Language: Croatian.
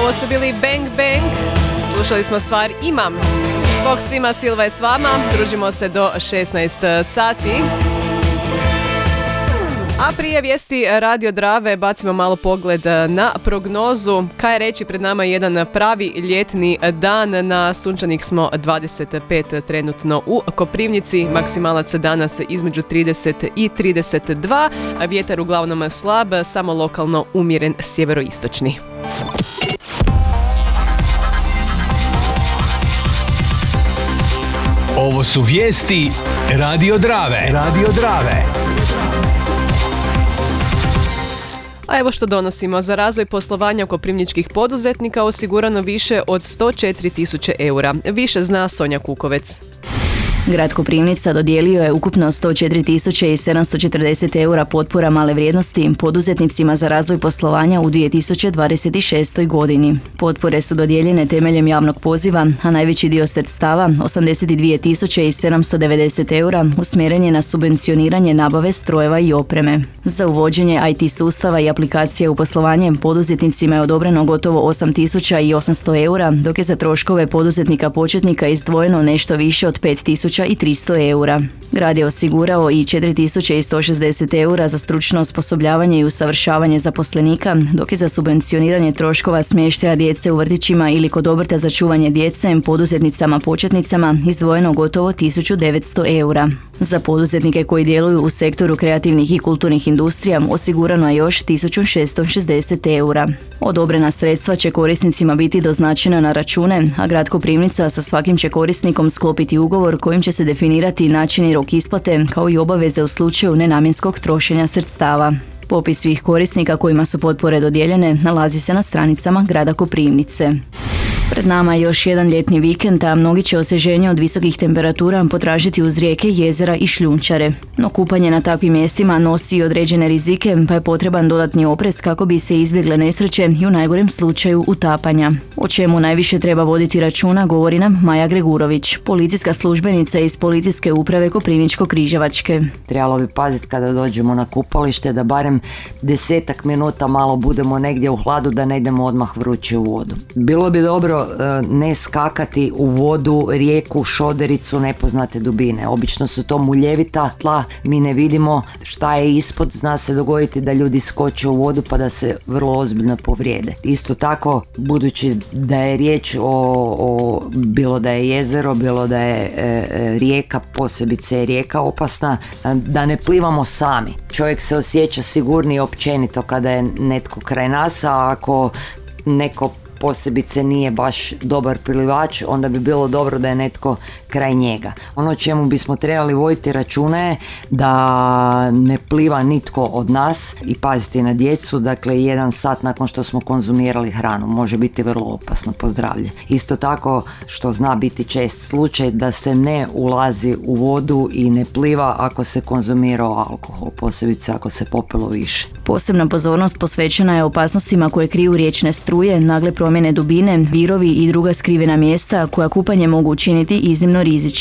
Ovo su bili Bang Bang, slušali smo stvar Imam. Bog svima, Silva je s vama, družimo se do 16 sati. A prije vijesti Radio Drave bacimo malo pogled na prognozu. Kaj je reći, pred nama je jedan pravi ljetni dan, na sunčanih smo 25 trenutno u Koprivnici, maksimalac danas između 30 i 32, vjetar uglavnom slab, samo lokalno umjeren sjeveroistočni. Ovo su vijesti Radio Drave. Radio Drave. A evo što donosimo. Za razvoj poslovanja koprivničkih poduzetnika osigurano više od 104.000 eura. Više zna Sonja Kukovec. Grad Koprivnica dodijelio je ukupno 104.740 eura potpora male vrijednosti poduzetnicima za razvoj poslovanja u 2026. godini. Potpore su dodijeljene temeljem javnog poziva, a najveći dio sredstava, 82.790 eura, usmjeren je na subvencioniranje nabave strojeva i opreme. Za uvođenje IT sustava i aplikacije u poslovanje poduzetnicima je odobreno gotovo 8.800 eura, dok je za troškove poduzetnika početnika izdvojeno nešto više od 5.300 eura. Grad je osigurao i 4.160 eura za stručno osposobljavanje i usavršavanje zaposlenika, dok je za subvencioniranje troškova smještaja djece u vrtićima ili kod obrta za čuvanje djece poduzetnicama početnicama izdvojeno gotovo 1.900 eura. Za poduzetnike koji djeluju u sektoru kreativnih i kulturnih industrija osigurano je još 1.660 eura. Odobrena sredstva će korisnicima biti doznačena na račune, a grad Koprivnica sa svakim će korisnikom sklopiti ugovor kojim će se definirati način i rok isplate, kao i obaveze u slučaju nenamjenskog trošenja sredstava. Popis svih korisnika kojima su potpore dodijeljene nalazi se na stranicama grada Koprivnice. Pred nama je još jedan ljetni vikend, a mnogi će osvježenje od visokih temperatura potražiti uz rijeke, jezera i šljunčare. No kupanje na takvim mjestima nosi određene rizike, pa je potreban dodatni oprez kako bi se izbjegle nesreće i u najgorem slučaju utapanja. O čemu najviše treba voditi računa govori nam Maja Gregurović, policijska službenica iz Policijske uprave Koprivničko-križevačke. Trebalo bi paziti kada dođemo na kupalište da barem 10 minuta malo budemo negdje u hladu, da ne idemo odmah vruće u vodu. Bilo bi dobro ne skakati u vodu, rijeku, šodericu nepoznate dubine. Obično su to muljevita tla, mi ne vidimo šta je ispod, zna se dogoditi da ljudi skoče u vodu pa da se vrlo ozbiljno povrijede. Isto tako, budući da je riječ o bilo da je jezero, bilo da je rijeka, posebice je rijeka opasna, da ne plivamo sami. Čovjek se osjeća sigurniji općenito kada je netko kraj nas, a ako neko posebice nije baš dobar plivač, onda bi bilo dobro da je netko kraj njega. Ono čemu bismo trebali voditi računa je da ne pliva nitko od nas i paziti na djecu, dakle 1 sat nakon što smo konzumirali hranu može biti vrlo opasno po zdravlje. Isto tako, što zna biti čest slučaj, da se ne ulazi u vodu i ne pliva ako se konzumirao alkohol, posebice ako se popilo više. Posebna pozornost posvećena je opasnostima koje kriju riječne struje, nagle promjene dubine, virovi i druga skrivena mjesta koja kupanje mogu učiniti iznimno rizičnim.